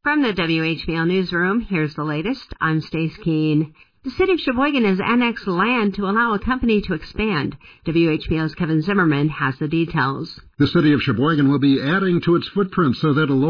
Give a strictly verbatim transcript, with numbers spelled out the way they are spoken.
From the W H B L Newsroom, here's the latest. I'm Stace Keene. The city of Sheboygan has annexed land to allow a company to expand. W H B L's Kevin Zimmerman has the details. The city of Sheboygan will be adding to its footprint so that a